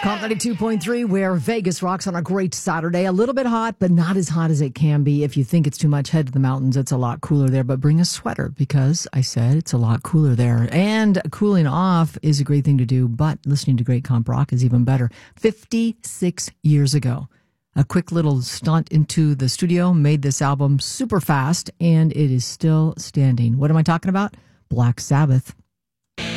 Comp 92.3, where Vegas rocks on a great Saturday. A little bit hot, but not as hot as it can be. If you think it's too much, head to the mountains. It's a lot cooler there, but bring a sweater because I said it's a lot cooler there. And cooling off is a great thing to do, but listening to great comp rock is even better. 56 years ago, a quick little stunt into the studio made this album super fast, and it is still standing. What am I talking about? Black Sabbath.